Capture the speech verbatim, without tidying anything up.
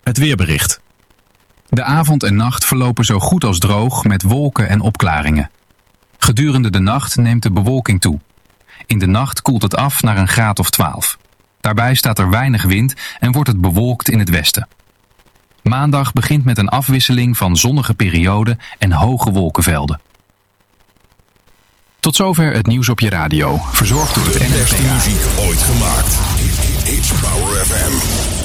Het weerbericht. De avond en nacht verlopen zo goed als droog met wolken en opklaringen. Gedurende de nacht neemt de bewolking toe. In de nacht koelt het af naar een graad of twaalf. Daarbij staat er weinig wind en wordt het bewolkt in het westen. Maandag begint met een afwisseling van zonnige perioden en hoge wolkenvelden. Tot zover het nieuws op je radio, verzorgd door het N R C. De beste muziek ooit gemaakt. It's Power F M.